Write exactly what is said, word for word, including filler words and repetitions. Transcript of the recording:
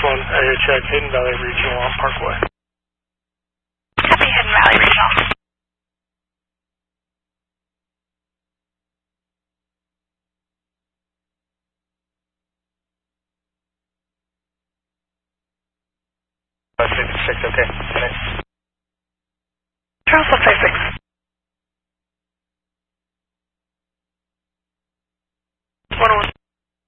one, area check, Hidden Valley Regional on Parkway. Copy, Hidden Valley Regional. five fifty-six, okay. Thanks.